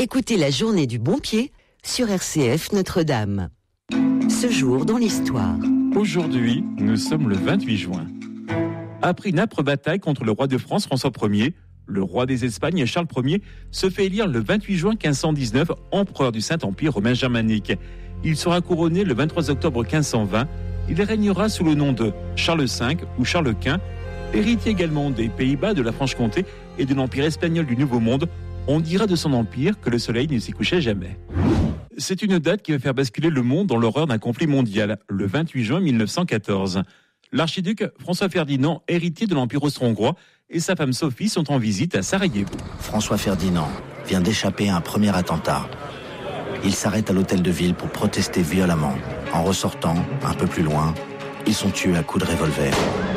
Écoutez la journée du bon pied sur RCF Notre-Dame. Ce jour dans l'histoire. Aujourd'hui, nous sommes le 28 juin. Après une âpre bataille contre le roi de France François Ier, le roi des Espagnes Charles Ier se fait élire le 28 juin 1519 empereur du Saint-Empire romain germanique. Il sera couronné le 23 octobre 1520. Il régnera sous le nom de Charles V ou Charles Quint, héritier également des Pays-Bas, de la Franche-Comté et de l'Empire espagnol du Nouveau Monde. On dira de son empire que le soleil ne s'y couchait jamais. C'est une date qui va faire basculer le monde dans l'horreur d'un conflit mondial, le 28 juin 1914. L'archiduc François Ferdinand, héritier de l'Empire austro-hongrois, et sa femme Sophie sont en visite à Sarajevo. François Ferdinand vient d'échapper à un premier attentat. Il s'arrête à l'hôtel de ville pour protester violemment. En ressortant, un peu plus loin, ils sont tués à coups de revolver.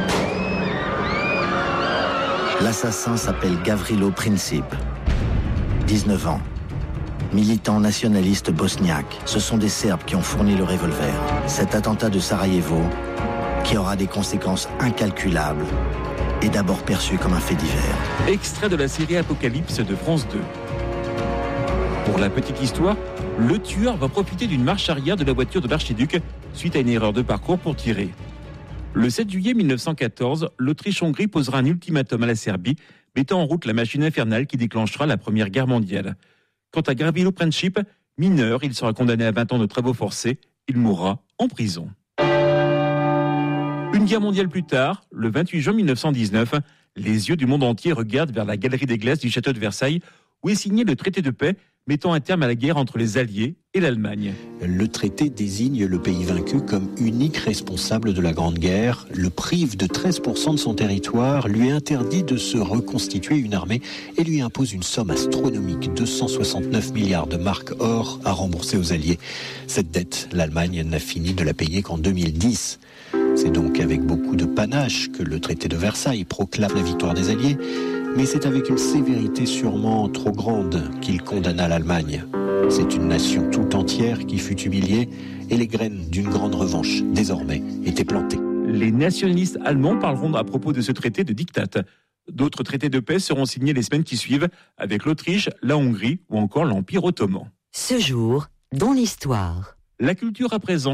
L'assassin s'appelle Gavrilo Princip, 19 ans. Militant nationaliste bosniaque, ce sont des Serbes qui ont fourni le revolver. Cet attentat de Sarajevo, qui aura des conséquences incalculables, est d'abord perçu comme un fait divers. Extrait de la série Apocalypse de France 2. Pour la petite histoire, le tueur va profiter d'une marche arrière de la voiture de l'archiduc suite à une erreur de parcours pour tirer. Le 7 juillet 1914, l'Autriche-Hongrie posera un ultimatum à la Serbie, mettant en route la machine infernale qui déclenchera la Première Guerre mondiale. Quant à Gavrilo Princip, mineur, il sera condamné à 20 ans de travaux forcés. Il mourra en prison. Une guerre mondiale plus tard, le 28 juin 1919, les yeux du monde entier regardent vers la galerie des glaces du château de Versailles, où est signé le traité de paix mettant un terme à la guerre entre les Alliés et l'Allemagne. Le traité désigne le pays vaincu comme unique responsable de la Grande Guerre, le prive de 13% de son territoire, lui interdit de se reconstituer une armée et lui impose une somme astronomique, 269 milliards de marks or à rembourser aux Alliés. Cette dette, l'Allemagne n'a fini de la payer qu'en 2010. C'est donc avec beaucoup de panache que le traité de Versailles proclame la victoire des Alliés, mais c'est avec une sévérité sûrement trop grande qu'il condamna l'Allemagne. C'est une nation tout entière qui fut humiliée et les graines d'une grande revanche, désormais, étaient plantées. Les nationalistes allemands parleront à propos de ce traité de diktat. D'autres traités de paix seront signés les semaines qui suivent avec l'Autriche, la Hongrie ou encore l'Empire ottoman. Ce jour dans l'histoire. La culture à présent.